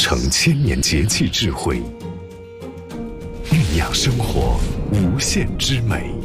承千年节气智慧，酝酿生活无限之美。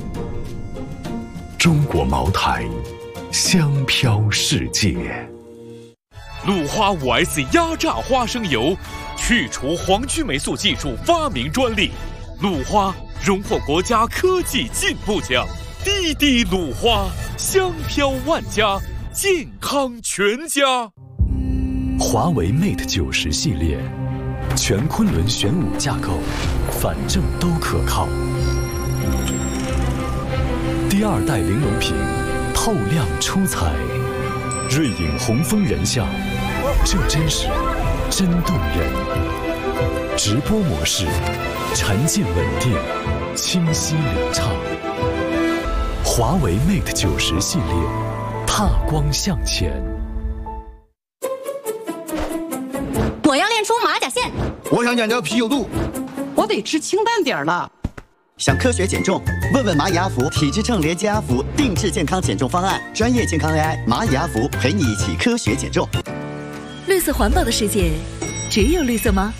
中国茅台，香飘世界。 鲁花5S 压榨花生油，去除黄曲霉素技术发明专利。鲁花荣获国家科技进步奖。滴滴鲁花，香飘万家，健康全家。 华为 Mate 90系列，全昆仑玄武架构，反正都可靠。第2代玲珑屏，透亮出彩，瑞影红枫人像，这真是真动人。直播模式，沉浸稳定，清晰流畅。华为 Mate 90系列，踏光向前。 我要练出马甲线， 我想减掉啤酒肚， 我得吃清淡点了。 想科学减重？问问蚂蚁阿福体脂秤连接阿福定制健康减重方案，专业健康 AI 蚂蚁阿福陪你一起科学减重。 绿色环保的世界，只有绿色吗？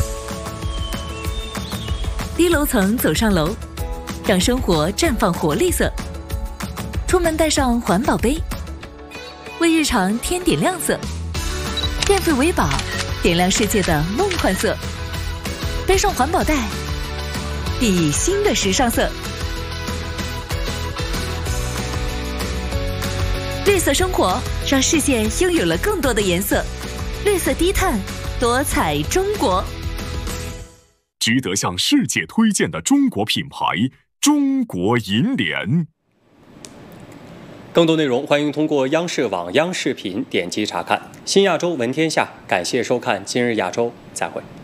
低楼层走上楼，让生活绽放活力色。出门带上环保杯，为日常添点亮色。电费为宝，点亮世界的梦幻色。背上环保袋，熠熠新的时尚色。绿色生活，让世界拥有了更多的颜色。绿色低碳，多彩中国。 值得向世界推荐的中国品牌——中国银联。 更多内容欢迎通过央视网、央视频点击查看。新亚洲闻天下，感谢收看今日亚洲，再会。